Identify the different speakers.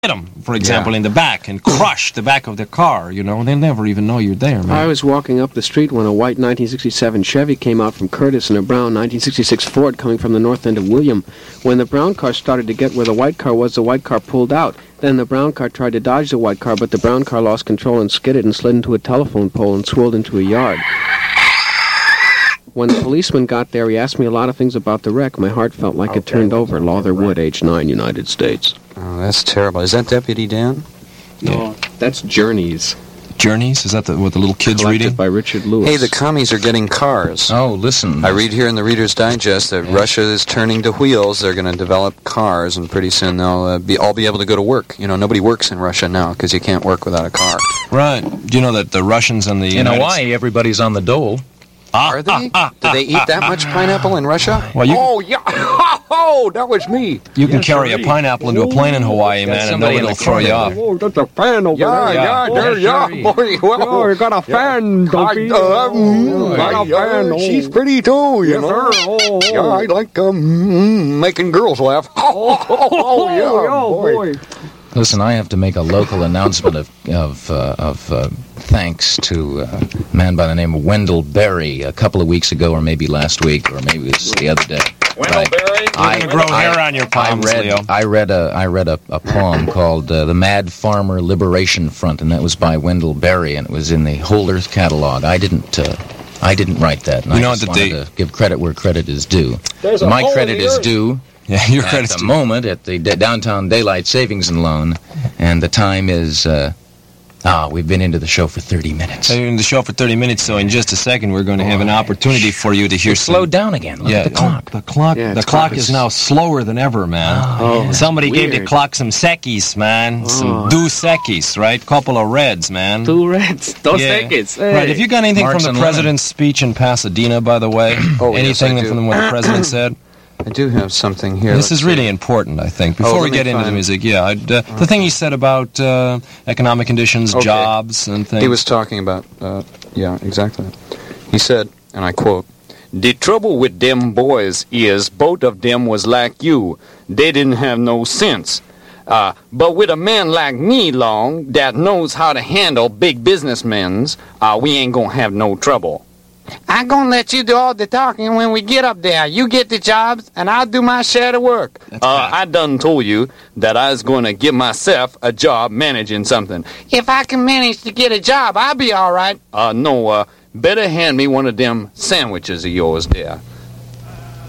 Speaker 1: them, for example, in the back and crush the back of their car, you know. They'll never even know you're there, man.
Speaker 2: I was walking up the street when a white 1967 Chevy came out from Curtis and a brown 1966 Ford coming from the north end of William. When the brown car started to get where the white car was, the white car pulled out. Then the brown car tried to dodge the white car, but the brown car lost control and skidded and slid into a telephone pole and swirled into a yard. When the policeman got there, he asked me a lot of things about the wreck. My heart felt like it turned over. Lawther Wood, age 9, United States.
Speaker 3: Oh, that's terrible. Is that Deputy Dan?
Speaker 2: No, that's Journeys.
Speaker 1: Journeys? Is that what the little kids reading?
Speaker 2: By Richard Lewis.
Speaker 3: Hey, the commies are getting cars.
Speaker 4: Oh, listen.
Speaker 3: I read here in the Reader's Digest that Russia is turning to wheels. They're going to develop cars, and pretty soon they'll all be able to go to work. You know, nobody works in Russia now because you can't work without a car.
Speaker 1: Right. Do you know that the Russians and the
Speaker 4: In Hawaii, everybody's on the dole.
Speaker 3: Are they? Do they eat that much pineapple in Russia?
Speaker 1: Well,
Speaker 3: oh, yeah. Oh, that was me.
Speaker 1: You can carry a pineapple into a plane in Hawaii, man, and nobody will throw you off.
Speaker 2: Oh, that's a fan over there.
Speaker 3: Yeah, boy.
Speaker 2: Oh, you got a fan, Dopey. Got a fan.
Speaker 3: She's pretty, too, you know. Yeah, I like making girls laugh. Oh, boy.
Speaker 4: Listen, I have to make a local announcement of thanks to a man by the name of Wendell Berry. A couple of weeks ago, or maybe last week, or maybe it was the other day.
Speaker 1: Wendell Berry? You're going to grow hair on your palms, Leo.
Speaker 4: I read a poem called The Mad Farmer Liberation Front, and that was by Wendell Berry, and it was in the Whole Earth catalog. I didn't write that, and I just wanted to give credit where credit is due. My credit is due.
Speaker 1: Yeah, your
Speaker 4: at the moment at the Downtown Daylight Savings and Loan, and the time is, we've been into the show for 30 minutes.
Speaker 1: So you're in the show for 30 minutes, so in just a second we're going to have an opportunity for you to hear
Speaker 4: Slow down again. Look at the clock.
Speaker 1: The clock is now slower than ever, man. Somebody gave the clock some Sekis, man. Some Dos Sekis, right? Couple of reds, man.
Speaker 2: 2 reds. Dos Sekis. Hey.
Speaker 1: Right, have you got anything from the president's speech in Pasadena, by the way? Anything from what the president said?
Speaker 3: I do have something here.
Speaker 1: This is really important, I think. Before we get into the music, the thing he said about economic conditions, jobs, and things.
Speaker 3: He was talking about, exactly. He said, and I quote, "The trouble with them boys is both of them was like you. They didn't have no sense. But with a man like me long that knows how to handle big businessmen's, we ain't gonna have no trouble. I'm going to let you do all the talking when we get up there. You get the jobs, and I'll do my share of work. I done told you that I was going to give myself a job managing something. If I can manage to get a job, I'll be all right. No, better hand me one of them sandwiches of yours there."